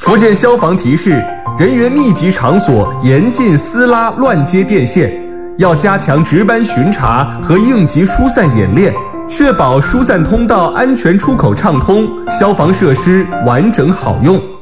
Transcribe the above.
福建消防提示：人员密集场所严禁撕拉乱接电线，要加强值班巡查和应急疏散演练，确保疏散通道安全出口畅通，消防设施完整好用。